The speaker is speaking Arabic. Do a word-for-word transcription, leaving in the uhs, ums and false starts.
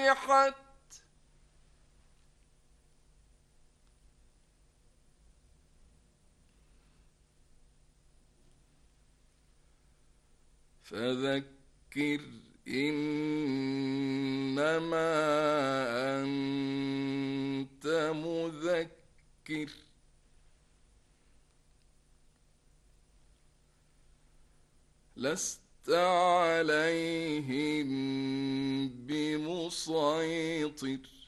فتحت فذكر إنما أنت مذكر لست عليهم بمسيطر